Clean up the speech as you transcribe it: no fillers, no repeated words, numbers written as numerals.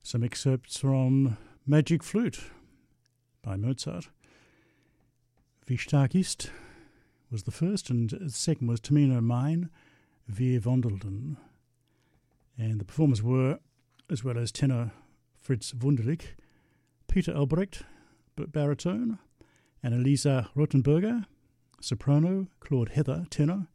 some excerpts from Magic Flute by Mozart. Wie stark ist was the first, and the second was Tamino Mine, Wir wandelten. And the performers were, as well as tenor Fritz Wunderlich, Peter Albrecht, baritone, Annalisa Rothenberger, soprano, Claude Heather, tenor,